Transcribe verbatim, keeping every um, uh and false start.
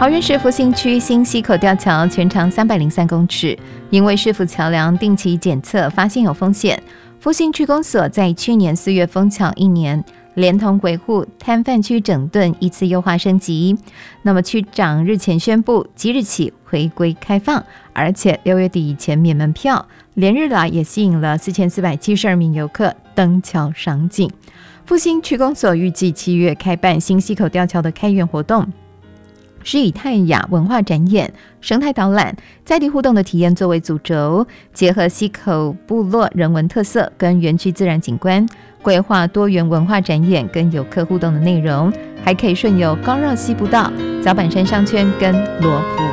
桃园市复兴区新溪口吊桥全长三百零三公尺，因为市府桥梁定期检测发现有风险，复兴区公所在去年四月封桥一年，连同维护摊贩区整顿依次优化升级。那么区长日前宣布，即日起回归开放，而且六月底以前免门票，连日来也吸引了四千四百七十二名游客登桥赏景。复兴区公所预计七月开办新溪口吊桥的开园活动，是以泰雅文化展演、生态导览、在地互动的体验作为主轴，结合溪口部落人文特色跟园区自然景观，规划多元文化展演跟游客互动的内容，还可以顺游高绕溪步道、早板山商圈跟罗浮